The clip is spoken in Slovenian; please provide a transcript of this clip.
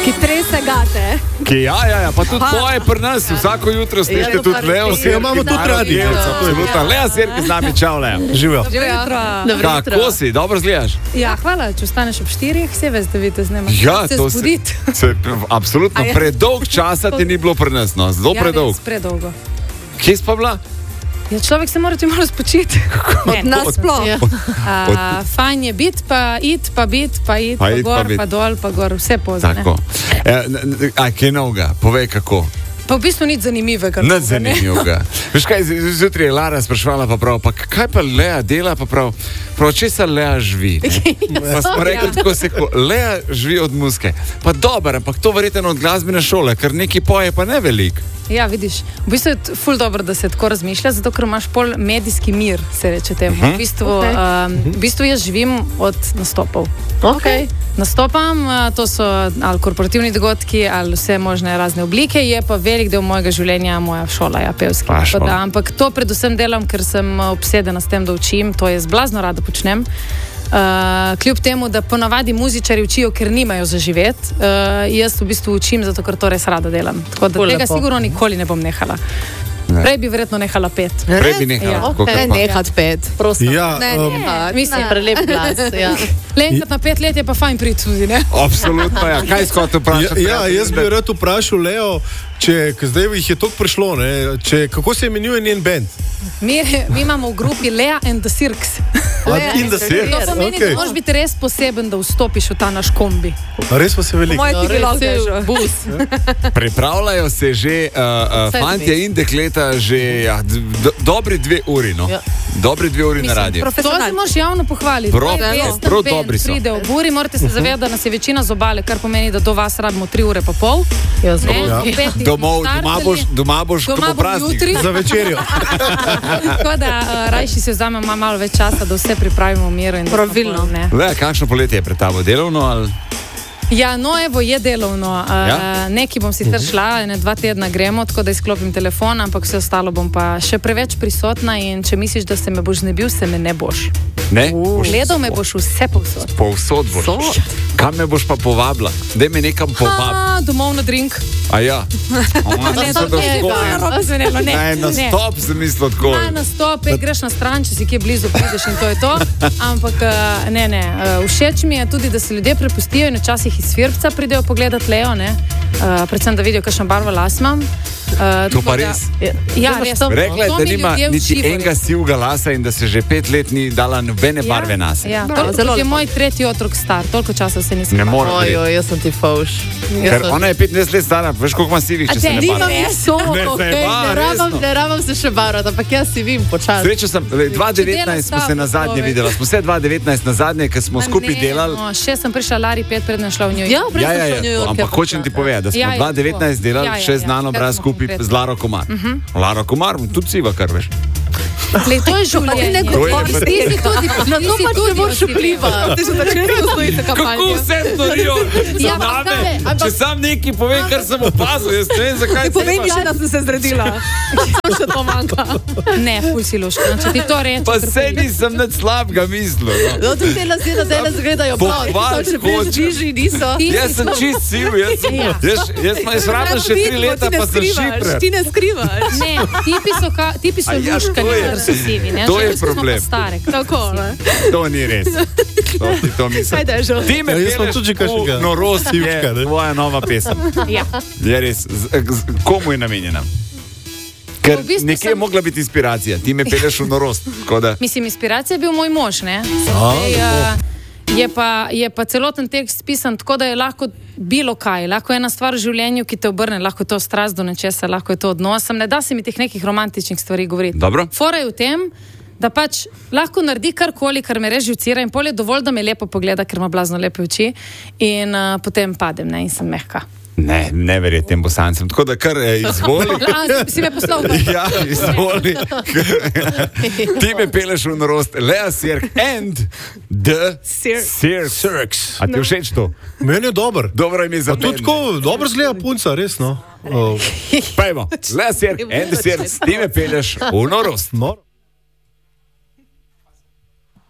Ki trese gate. Ja, pa tudi tvoje pri nas, vsako jutro slišite tudi Leo Sirk. Imamo tudi radi. Leo Sirk z nami, čau Leo. Živijo. Kako si, dobro zgledaš? Ja, hvala, če ostaneš ob 4, vse veš, da vidite z njima. Ja, se to zbuditi. Absolutno, predolg časa ti ni bilo pri nas, no, zelo predolg. Ja, predolgo. Kje si pa bila? Ja, človek se mora ti malo spočiti. Nasploh. Ja. Fajn je biti, pa iti, pa biti, pa iti, pa gor, pa dol, pa gor, vse pozne. Tako. Kaj novega? Povej kako. Pa v bistvu nič zanimivega. Nič zanimivega. Veš kaj, zjutraj je Lara sprašvala pa prav, pa kaj pa Lea dela, pa prav, če se Lea živi? Pa smo rekli tako se, Lea živi od muzike. Pa dober, ampak to verjetno od glasbene šole, ker neki poje pa ne velik. Ja, vidiš, v bistvu je ful dobro, da se tako razmišlja, zato ker imaš pol medijski mir, se reče temu. V bistvu jaz živim od nastopov. Okay. Nastopam, to so ali korporativni dogodki, ali vse možne razne oblike, je pa velik del mojega življenja moja šola, ja, pevska. Ampak to predvsem delam, ker sem obsedena s tem, da učim, to jaz blazno rada počnem. Kljub temu, da ponavadi muzičari učijo, ker nimajo za živeti, jaz v bistvu učim, zato ker to res rada delam. Tako da tega sigurno nikoli ne bom nehala. Prej bi verjetno nehala pet. Prej bi nehala. Ne nehat pet, prosim. Ja, mislim, prelep glas. Ja. Le enkrat na 5 let je pa fajn priti tudi, ne? Absolutno, ja. Kaj skot vprašati? Ja, jaz bi rad vprašal Leo, zdaj jih je toliko prišlo, kako se imenuje njen band? Mi imamo v grupi Lea and the Sirks. In the Sirks? To pomeni, da moraš biti res poseben, da vstopiš v ta naš kombi. Res pa se veliko. Pripravljajo se že fantje in dekleta že dobri 2 uri, no. Dobri 2 uri na radiju. To se moraš javno pohvaliti. Prav dobri so. Pride v buri, morate se zavedati, da nas je večina z obale, kar pomeni, da do vas rabimo 3 ure pa pol. Doma boš ko bo praznik. Za večerjo. Tako da rajši se vzamemo malo več časa, da vse pripravimo v miru in pravilno. Kakšno poletje je pred tabo? Delovno ali? Ja, no, evo, je delovno. Neki bom sicer šla, 2 tedna gremo, tako da izklopim telefon, ampak vse ostalo bom pa še preveč prisotna in če misliš, da se me boš znebil, se me ne boš. Ne? Gledal me boš vse povsod. Povsod boš. Kam me boš pa povabila? Daj me nekam povab. Domov na drink. A ja? Ne, na stop sem mislil tako. Na stop, greš na stran, če si kje blizu, prideš in to je to. Ampak ne. Všeč mi je tudi, da se ljudje prepustijo in včasih iz Svirbca pridejo pogledat Leo, ne? Predvsem, da vidijo, kakšno barvo las imam. To pa res? Ja, res. Rekla je, da nima niti enega sivega lasa in da se že 5 let ni dala nobene barve nase. Ja, to je moj 3. otrok star, toliko časa se nisem. Ne morem verjeti. Ojoj, jaz sem ti fauš. Ker ona je 15 let stara, veš koliko ima sivih, če se ne barva. Ne rabam se še barvati, ampak jaz si vim počasi. Srečo sem, 2019 smo se na zadnje videla, smo se 2019 na zadnje, ker smo skupaj delali. Še sem prišla Lari 5, predem šla v New York. Ja, ampak hočem ti povedati, da smo 2019 delali še znano obraz skupaj z Laro Komar. Laro Komar, tudi siva, kar veš. To je življenje. Na to pač ne boš vplivati. Kako vse storijo? Če sam neki povem, kar sem opazil, jaz ne vem, zakaj se povem, še da sem se zredila. Samo še to manjka. Ne, ful si luška, če ti to reče. Pa se nisem nič slabega mislil. No, tudi te lase na tebe zgledajo prav. Jaz sem čist siv, jaz rabim še 3 leta, pa sem šiprer. Ti ne skrivaš. Ne, tipi so luškani. To je problem. Tako, ne? To ni res. To mislim. Kaj da je žal? Ti me peleš v norost, je tvoja nova pesem. Ja. Je res. Komu je namenjena? Ker nekje je mogla biti inspiracija. Ti me peleš v norost. Mislim, inspiracija je bil moj mož, ne? Je pa celoten tekst spisan tako, da je lahko bilo kaj. Lahko je ena stvar v življenju, ki te obrne, lahko je to strast do nečesa, lahko je to odnos. Ne da se mi teh nekih romantičnih stvari govoriti. Dobro. Fora je v tem, da pač lahko naredi karkoli, kar me res živcira in pol je dovolj, da me lepo pogleda, ker ima blazno lepe oči in potem padem, ne, in sem mehka. Ne verjeti tem Bosancem. Tako da kar izvoli. Si me poslal. Ja, izvoli. Ti me peleš v norost. Lea Sirk and the Sirks. A ti všeč to? Meni je dober. Dobro ime za meni. Dobro zgleda punca, res, no. Pejmo. Lea Sirk and the Sirks. Ti me peleš v norost.